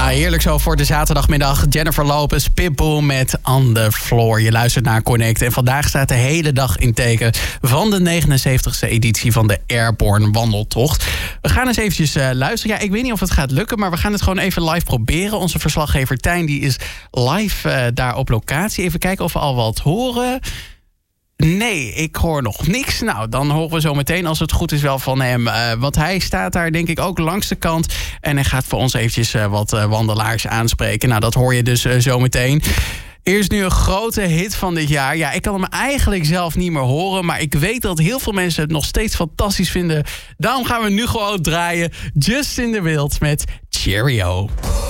Ja, heerlijk zo voor de zaterdagmiddag. Jennifer Lopez, Pitbull met On The Floor. Je luistert naar Connect. En vandaag staat de hele dag in teken van de 79e editie van de Airborne Wandeltocht. We gaan eens eventjes luisteren. Ja, ik weet niet of het gaat lukken, maar we gaan het gewoon even live proberen. Onze verslaggever Tijn die is live daar op locatie. Even kijken of we al wat horen. Nee, ik hoor nog niks. Nou, dan horen we zo meteen, als het goed is, wel van hem. Want hij staat daar denk ik ook langs de kant. En hij gaat voor ons eventjes wat wandelaars aanspreken. Nou, dat hoor je dus zo meteen. Eerst nu een grote hit van dit jaar. Ja, ik kan hem eigenlijk zelf niet meer horen. Maar ik weet dat heel veel mensen het nog steeds fantastisch vinden. Daarom gaan we nu gewoon draaien. Justin de Wild met Cheerio.